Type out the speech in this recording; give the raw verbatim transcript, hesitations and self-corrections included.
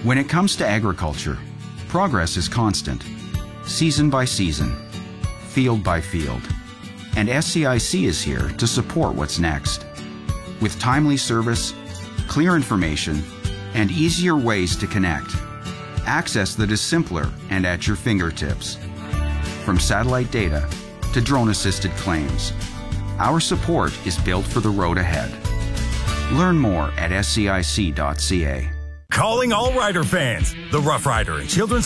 When it comes to agriculture, progress is constant, season by season, field by field, and S C I C is here to support what's next. With timely service, clear information, and easier ways to connect, access that is simpler and at your fingertips. From satellite data to drone-assisted claims, our support is built for the road ahead. Learn more at S C I C dot C A. Calling all Rider fans. The Rough Rider and Children's